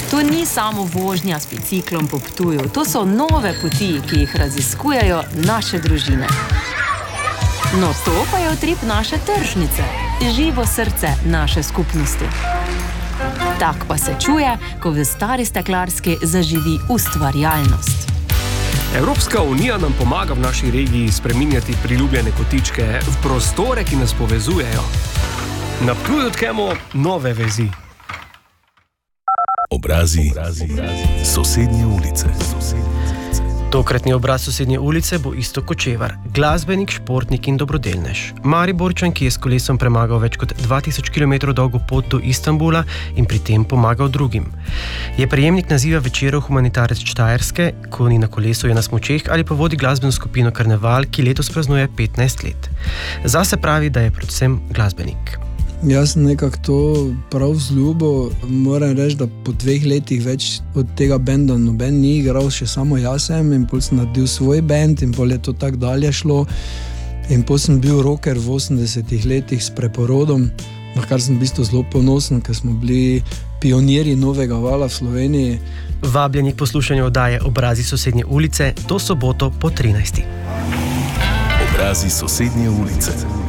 To ni samo vožnja s biciklom po Ptuju, to so nove poti, ki jih raziskujejo naše družine. No, to pa je utrip naše tržnice, živo srce naše skupnosti. Tak pa se čuje, ko v Stari Steklarski zaživi ustvarjalnost. Evropska unija nam pomaga v naši regiji spreminjati priljubljene kotičke v prostore, ki nas povezujejo. Na Ptuju tkemo nove vezi. Obrazi sosednje ulice. Tokratni obraz sosednje ulice bo Iztok Kočevar, glasbenik, športnik in dobrodelnež. Mariborčan, ki je s kolesom premagal več kot 2000 km dolgo pot do Istanbula in pri tem pomagal drugim. Je prejemnik naziva večerov humanitarec Štajerske, ko ni na kolesu, je na smučeh ali pa vodi glasbeno skupino Karneval, ki letos praznuje 15 let. Zase pravi, da je predvsem glasbenik. Jaz sem nekako to prav vzljubil. Moram reči, da po 2 letih več od tega benda noben ni igral, še samo jaz sem, in pol sem naredil svoj bend in pol je to tako dalje šlo. In pol sem bil rocker v 80 letih s Preporodom, na kar sem v bistvu zelo ponosen, ker smo bili pionirji novega vala v Sloveniji. Vabljeni k poslušanju oddaje Obrazi sosednje ulice to soboto po 13. Obrazi sosednje ulice.